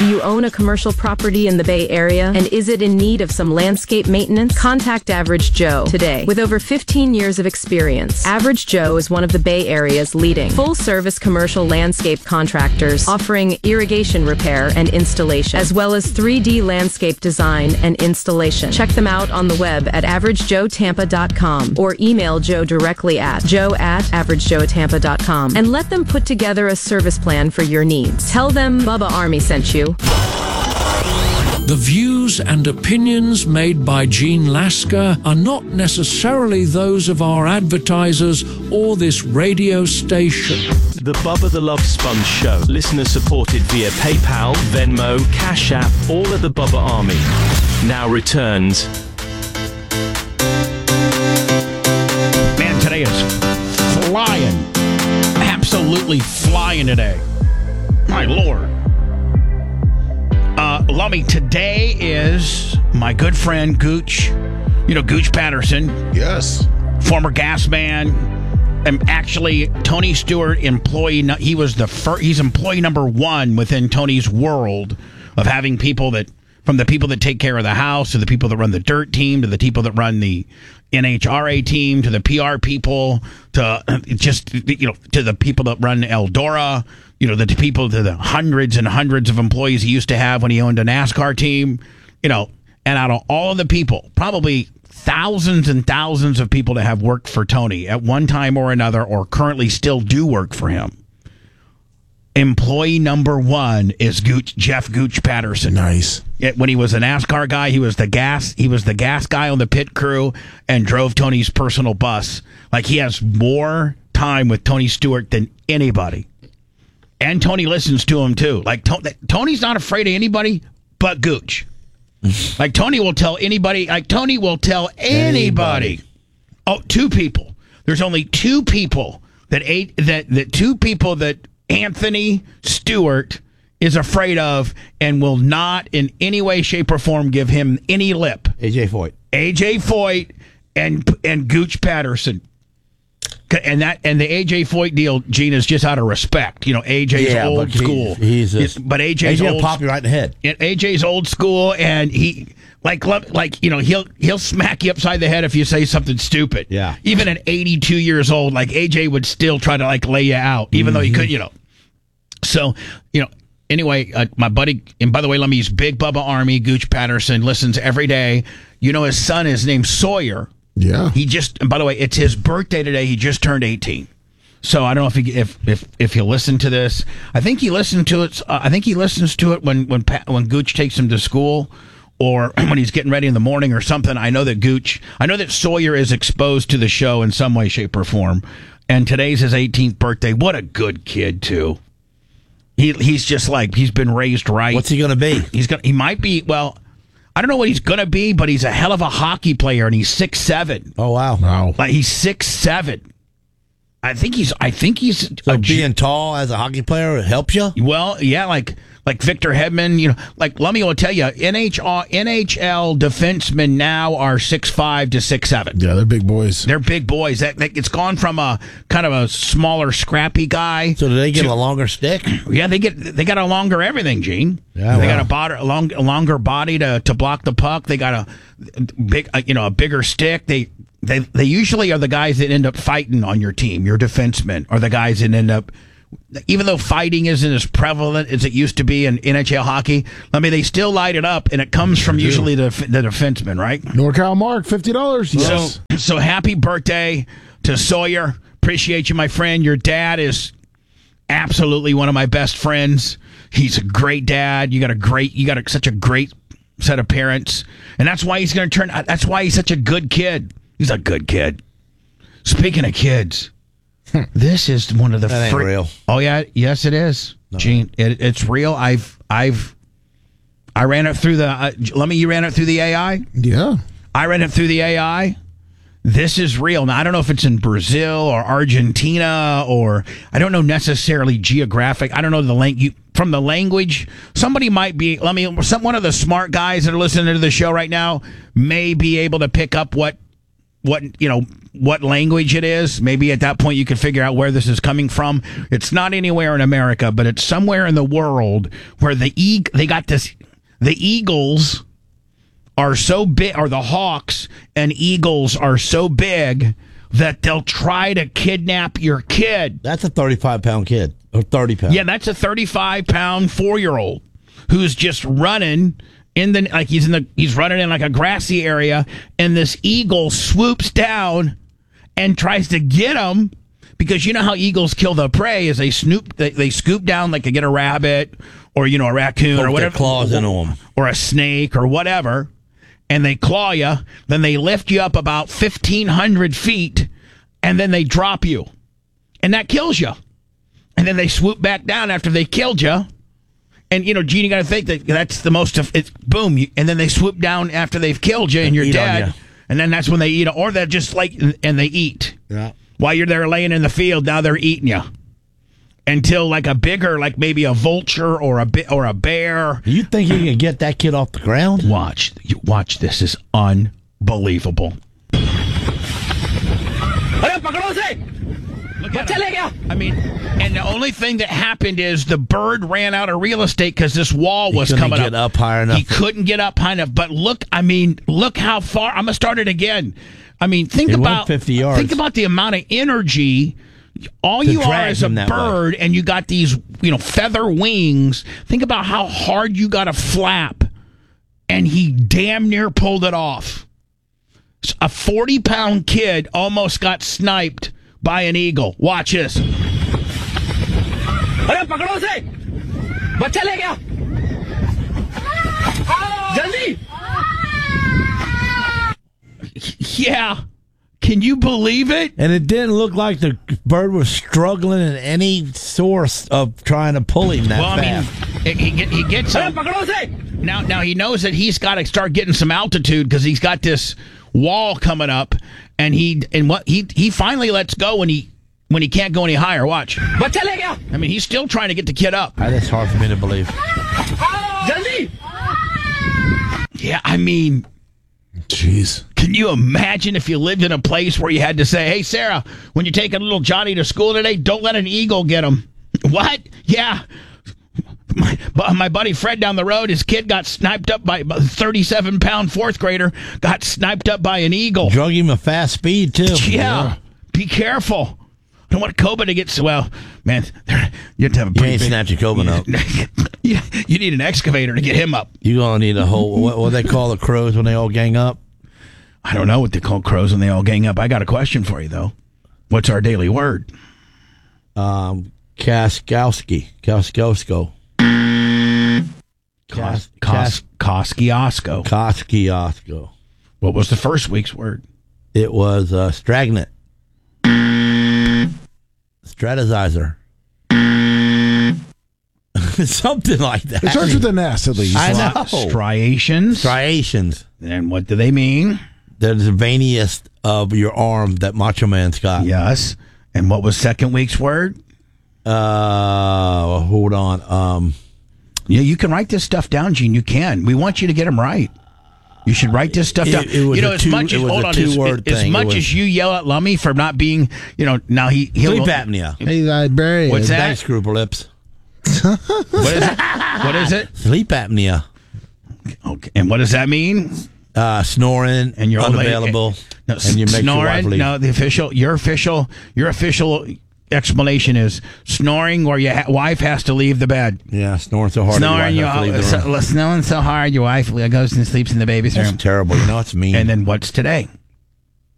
Do you own a commercial property in the Bay Area? And is it in need of some landscape maintenance? Contact Average Joe today. With over 15 years of experience, Average Joe is one of the Bay Area's leading full-service commercial landscape contractors, offering irrigation repair and installation, as well as 3D landscape design and installation. Check them out on the web at averagejoetampa.com or email Joe directly at joe@averagejoetampa.com and let them put together a service plan for your needs. Tell them Bubba Army sent you. The views and opinions made by Gene Lasker are not necessarily those of our advertisers or this radio station. The Bubba the Love Sponge Show. Listener supported via PayPal, Venmo, Cash App, all of the Bubba Army. Now returns. Man, today is flying. Absolutely flying today. My Lord. Lummy, today is my good friend Gooch. You know Gooch Patterson. Yes. Former gas man. And actually, Tony Stewart employee. He was he's employee number one within Tony's world of having people that, from the people that take care of the house to the people that run the dirt team to the people that run the NHRA team to the PR people to just, you know, to the people that run Eldora, you know, the people to the hundreds and hundreds of employees he used to have when he owned a NASCAR team, you know, and out of all of the people, probably thousands and thousands of people that have worked for Tony at one time or another or currently still do work for him. Employee number one is Jeff Gooch Patterson. Nice. When he was a NASCAR guy, he was the gas guy on the pit crew and drove Tony's personal bus. Like, he has more time with Tony Stewart than anybody. And Tony listens to him too. Like, Tony's not afraid of anybody but Gooch. Like, Tony will tell anybody. Like, Tony will tell anybody. Oh, two people. There's only two people that Anthony Stewart is afraid of and will not in any way, shape, or form give him any lip. AJ Foyt and Gooch Patterson. And the AJ Foyt deal, Gene, is just out of respect. You know, AJ's old school. But AJ's gonna pop you right in the head. AJ's old school, and he like you know, he'll smack you upside the head if you say something stupid. Yeah. Even at 82 years old, like, AJ would still try to like lay you out, even though he could, you know. So, you know. Anyway, my buddy, and by the way, let me use Big Bubba Army. Gooch Patterson listens every day. You know, his son is named Sawyer. Yeah. And by the way, it's his birthday today. He just turned 18. So I don't know if he'll listen to this. I think he listened to it. I think he listens to it when Gooch takes him to school, or when he's getting ready in the morning or something. I know that Sawyer is exposed to the show in some way, shape, or form. And today's his 18th birthday. What a good kid too. He's just like, he's been raised right. What's he going to be? He might be, well, I don't know what he's going to be, but he's a hell of a hockey player, and he's 6'7". Oh, wow. Like, he's 6'7". I think he's so being tall as a hockey player helps you? Well, yeah, like Victor Hedman, you know, like Lummy will tell you, NHL defensemen now are 6'5" to 6'7". Yeah, they're big boys. They're big boys. It's gone from a kind of a smaller, scrappy guy. So do they get a longer stick? Yeah, they got a longer everything, Gene. Yeah, they got a longer body to block the puck. They got a bigger stick. They usually are the guys that end up fighting on your team. Your defensemen are the guys that end up, even though fighting isn't as prevalent as it used to be in NHL hockey, I mean, they still light it up, and it comes from usually the defenseman, right? NorCal Mark, $50. Yes. So happy birthday to Sawyer. Appreciate you, my friend. Your dad is absolutely one of my best friends. He's a great dad. You got such a great set of parents, and that's why he's going to turn. That's why he's such a good kid. He's a good kid. Speaking of kids, this is one of the that ain't real. Oh yeah, yes it is, no. Gene. It's real. I ran it through the. You ran it through the AI. Yeah, I ran it through the AI. This is real. Now I don't know if it's in Brazil or Argentina, or I don't know necessarily geographic. I don't know from the language. Somebody might be. One of the smart guys that are listening to the show right now may be able to pick up what what language it is. Maybe at that point you could figure out where this is coming from. It's not anywhere in America, but it's somewhere in the world where the eagles are so big, or the hawks and eagles are so big that they'll try to kidnap your kid. That's a 35-pound kid, or 30 pounds. Yeah, that's a 35-pound 4-year-old who's just running he's running in like a grassy area, and this eagle swoops down and tries to get him, because you know how eagles kill the prey is they scoop down like to get a rabbit or a raccoon or whatever, claws into them, or a snake or whatever, and they claw you, then they lift you up about 1,500 feet, and then they drop you, and that kills you, and then they swoop back down after they killed you. And, Gene, you got to think that that's the most of it. Boom. And then they swoop down after they've killed you and you're dead. And then that's when they eat. Or they're just and they eat. Yeah. While you're there laying in the field, now they're eating you. Until like a bigger, like maybe a vulture or a bear. You think you can get that kid off the ground? Watch. This is unbelievable. I mean, and the only thing that happened is the bird ran out of real estate because this wall was coming up. He couldn't get up high enough. He couldn't get up high enough. But look how far. I'm going to start it again. I mean, think about 50 yards. Think about the amount of energy. All you are is a bird, and you got these, feather wings. Think about how hard you got to flap, and he damn near pulled it off. A 40-pound kid almost got sniped by an eagle. Watch this. Yeah. Can you believe it? And it didn't look like the bird was struggling in any source of trying to pull him that fast. I mean, he gets him. Now he knows that he's got to start getting some altitude because he's got this wall coming up, and he finally lets go when he can't go any higher. Watch. I mean, he's still trying to get the kid up. That's hard for me to believe. Yeah, I mean, jeez. Can you imagine if you lived in a place where you had to say, "Hey, Sarah, when you're taking little Johnny to school today, don't let an eagle get him." What? Yeah. My buddy Fred down the road, his kid got sniped up by a 37-pound fourth grader, got sniped up by an eagle. Drug him a fast speed, too. Yeah. Be careful. I don't want Koba to get... Well, man, you have to have a pretty ain't snatching Koba up. You need an excavator to get him up. You're going to need a whole... What they call the crows when they all gang up? I don't know what they call crows when they all gang up. I got a question for you, though. What's our daily word? Kaskowski. Kaskowsko. Kosciuszko. Kosciuszko. What was the first week's word? It was Stragnet. Stratozizer. Something like that. It starts with an S, at least. I know. Striations. Striations. And what do they mean? They're the veiniest of your arm that Macho Man's got. Yes. And what was second week's word? Hold on. Yeah, you can write this stuff down, Gene. You can. We want you to get them right. You should write this stuff down. As much as you yell at Lummy for not being, now he'll sleep apnea. Hey, librarian. What's that? Thanks, Screwball Lips. What is it? Sleep apnea. Okay. And what does that mean? Snoring and you're unavailable. And you make your wife leave. No, your official explanation is snoring or your wife has to leave the bed. Yeah, snoring so hard. Snoring so hard your wife goes and sleeps in the baby's room. That's terrible. It's mean. And then what's today?